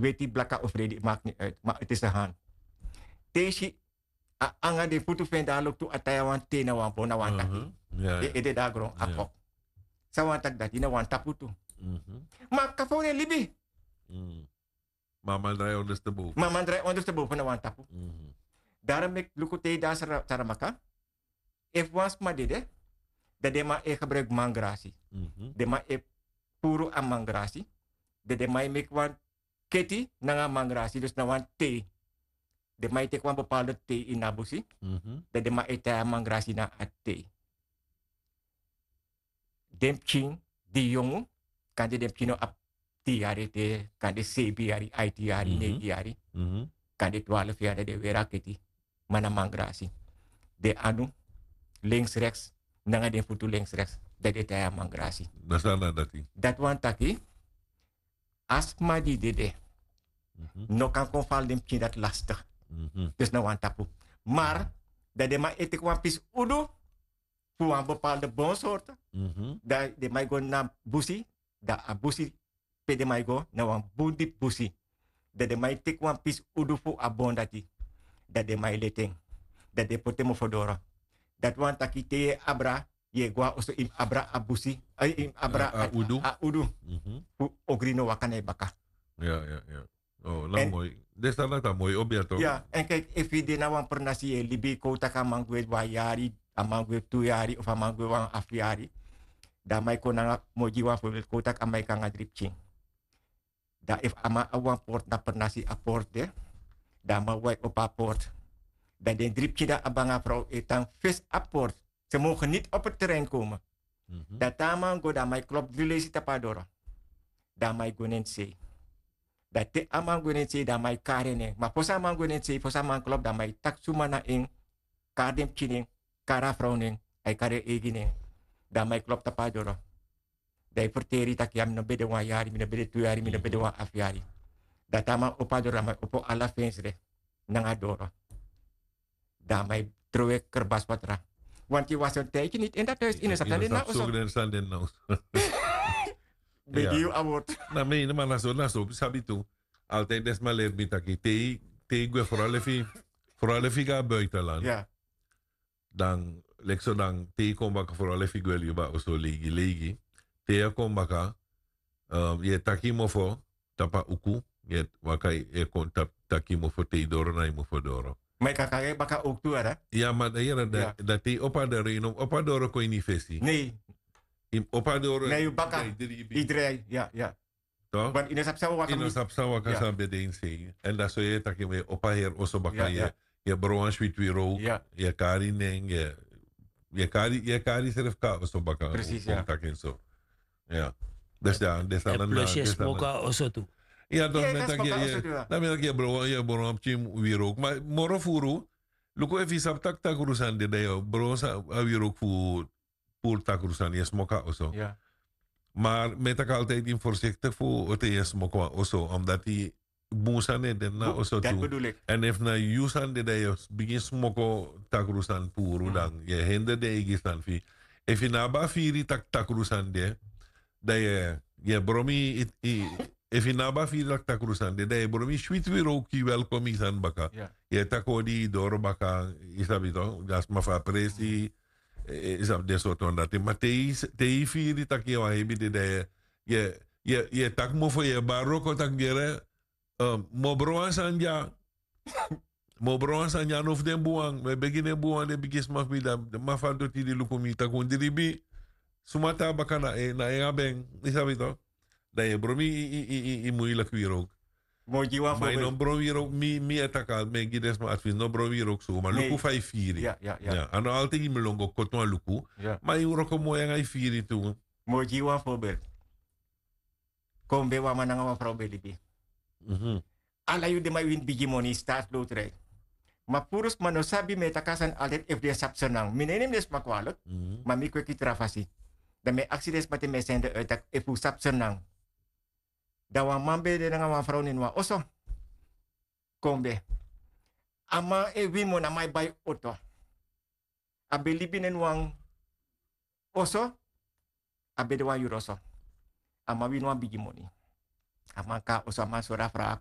weet die blakka of redi, maakt niet uit. Maar het is de hand. Teshi, anga de putu venda lok tu ataya wan te na wan po na wan taki. Ede da gron akop. Sa wan tak dat, ina wan taputu. Maar kafore libi. Mama draai ondersteboven. Mama draai ondersteboven na wan tapu. Daarom ik lukute da saramaka. If was ma dede, dat de ma e gebruik mangrasi. De ma e puro a mangrasi. De ma e mek wan keti na mangrasi, dus na wan thee. De ma e tek wan bepaalde thee in nabusi. De ma e te mangrasi na a thee. Dempching, die jongen, kan de dempchino ap 10 jaar te, kan de 7 jaar, 8 jaar, 9 jaar. Kan de 12 jaar de weer keti. Mana mangrasi. De anu, links, rechts, nanga den futu links, rechts. Dat is de mangrasi. Dat wan taki, asma die dede. No kan kon val dempching dat lastig. Dus na wan tapu. Maar, dat de ma etek wan pis udu, voor een bepaalde boonsoorten. Dat de mij go na busi, dat a busi pe de mij go na wan budi busi. Dat de mij tek wan pis udu voor a bon dati. Dat de mij leteng. Dat de potemo fodora. Dat wan taki te abra, ye gwa oso im abra a busi, im abra a udu. A udu. Ogrino wakane baka. Ja. Oh, lang mooi. Dit is dat mooi object toch? Ja, en kijk, if je de na wan pernasi e libi kota ka mangwe wa yari, amangwe 2 jaar of amangwe wan afjari. Dan mij kon na moji wan voor kotak amai kan dripching. Da if ama awan port na pernasi a port de, dan ma wai op a port. Dan den dripching da abanga vrouw etan vis a port. Ze mogen niet op het terrein komen. Dat taman go da mij klop drilesi tapadoro. Dan mij go nen se. Dat te aman go nen se dan mij karene. Maar posa man go nen se, posa man klop dan mij tak sumana in kardem chining, kara vrouwning, ay kare egining. Dan mij klopt tapadoro. Dai porteri tak yam no bede wan yari, mina bede 2 jaar, mina bede wan afjari. Dat tama opadoro mai opo ala fensre. Nanga doro. Dan mij troe kerbas patra. Want je was een tijdje niet in dat huis. In een sapsanden na oso. Bede you award. Na me, maar na so, sabi tu. Altijd des maar leer bitaki. Te gue vooral even ga buitenland. Ja. Dan lekso dan te kom baka vooral even gue liba oso legi. Te kom baka. Je takimofo tapa uku. Je wakai je kon takimofo te doro na imofo doro. Maar kakak baka ook toe, hè? Ja, maar dat die opadoro kon je niet vissen. Nee. Opadoro. Nee, baka. Iedereen, ja. Toch? Want in de sapsawa waka. In de sapsawa waka sa bedeen zeggen. En dat zou je takken met opaher oso baka je broan sweet wiro. Je kari neng, je kari zelf ka oso baka. Precies, ja. Takken zo. Ja. Dus dan en plus je smoka oso toe. Ja, dan met je broan chim wiro. Maar moro furu, luko even sap tak rusan de yo broan sa wiro voor tak rusan je smoka oso. Ja. Maar met ik altijd in voorzichtig voor het eerst smoken oso, omdat die boesan de na oso dat toe. bedoel ik. En if na yusan de je begin smoken takrusan puro dan je hinder de egistan fi. If je na ba firi takrusan de, dat je bromi if je na ba firi takrusan de, dat je bromi sweet wiro ki welkom isan baka. Je takodi doro baka isabito, gas mafa presi. Is dat de soort van dat. Maar te vier tak je wat heb je tak mo voor je baroko tak gere mo broan sanja no den buang me begine buang de bigis ma vida ma fa do ti di lukumi tak on diribi sumata bakana na abeng isabito da je bromi i moeilijk weer ook. Maar no broviro mi atakal me gides ma advies no broviro so maar luku 5-4. Ja. Ano altijd me longo koton luku. Maar je roko mo yang ai 4 tu. Mo jiwa voorbeeld. Kom be wa mananga wa vrouw belibi. Ala yu de mai win bigi money start loterij. Maar purus mano sabi me takasan altijd if de sap senang. Minenim des makwalot. Maar mi kweki trafasi. Dan me accidents mate me sende uit if u sap senang. Dawa mambe de nga wan vrouw ninwa oso. Kombe. Ama e wimo na mai bay oto. Abelibi ninwang oso. Abede wan yuroso. Ama winwa bigi money. Ama ka oso ama sora fra